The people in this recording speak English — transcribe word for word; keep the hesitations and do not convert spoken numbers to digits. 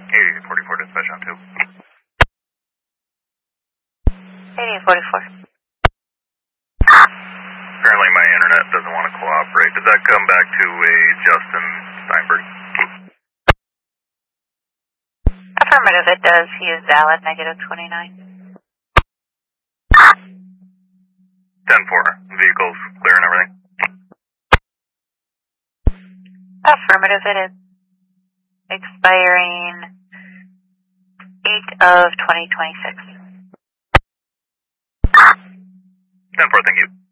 eighty forty-four dispatch on two. eighty forty-four. Apparently my internet doesn't want to cooperate. Does that come back to a Justin Steinberg? Affirmative, it does. He is valid, negative twenty-nine. ten four. Vehicles clear and everything? Affirmative, it is. Expiring eight of twenty twenty-six. ten four, thank you.